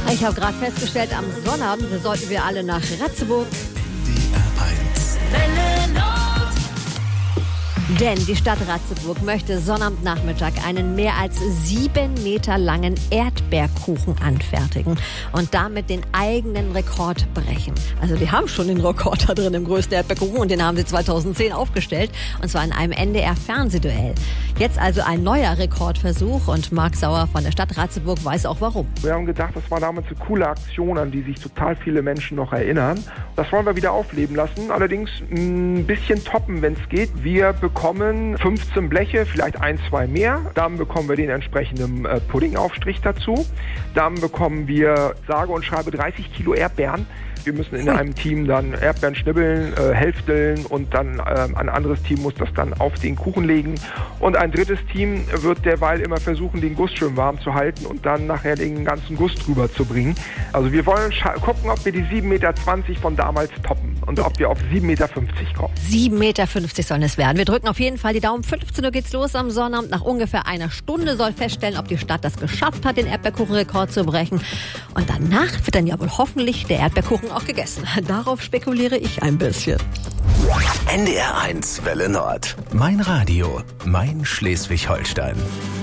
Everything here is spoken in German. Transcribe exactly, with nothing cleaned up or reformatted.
Ich habe gerade festgestellt, am Sonnabend sollten wir alle nach Ratzeburg. D R eins. Welle Nord. Denn die Stadt Ratzeburg möchte Sonnabendnachmittag einen mehr als sieben Meter langen Erdbeerkuchen anfertigen und damit den eigenen Rekord brechen. Also die haben schon den Rekord da drin im größten Erdbeerkuchen und den haben sie zweitausendzehn aufgestellt und zwar in einem N D R-Fernsehduell. Jetzt also ein neuer Rekordversuch und Marc Sauer von der Stadt Ratzeburg weiß auch warum. Wir haben gedacht, das war damals eine coole Aktion, an die sich total viele Menschen noch erinnern. Das wollen wir wieder aufleben lassen, allerdings ein bisschen toppen, wenn es geht. Wir bekommen fünfzehn Bleche, vielleicht ein, zwei mehr. Dann bekommen wir den entsprechenden äh, Puddingaufstrich dazu. Dann bekommen wir sage und schreibe dreißig Kilo Erdbeeren. Wir müssen in einem Team dann Erdbeeren schnibbeln, äh, hälfteln und dann äh, ein anderes Team muss das dann auf den Kuchen legen. Und ein drittes Team wird derweil immer versuchen, den Guss schön warm zu halten und dann nachher den ganzen Guss drüber zu bringen. Also wir wollen gucken, ob wir die sieben Meter zwanzig von damals toppen und ob wir auf sieben Meter fünfzig kommen. sieben Meter fünfzig sollen es werden. Wir drücken auf jeden Fall die Daumen. fünfzehn Uhr geht's los am Sonnabend. Nach ungefähr einer Stunde soll feststellen, ob die Stadt das geschafft hat, den Erdbeerkuchenrekord zu brechen. Und danach wird dann ja wohl hoffentlich der Erdbeerkuchen auch gegessen. Darauf spekuliere ich ein bisschen. N D R eins Welle Nord. Mein Radio, mein Schleswig-Holstein.